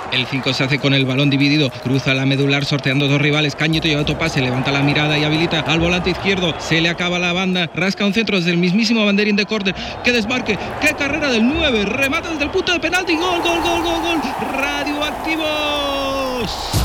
El 5 se hace con el balón dividido, cruza la medular sorteando dos rivales. Cañito y autopase, levanta la mirada y habilita al volante izquierdo. Se le acaba la banda, rasca un centro desde el mismísimo banderín de córner. ¡Qué desmarque! ¡Qué carrera del 9! Remata desde el punto de penalti. ¡Gol, gol, gol, gol, gol! ¡Radioactivos!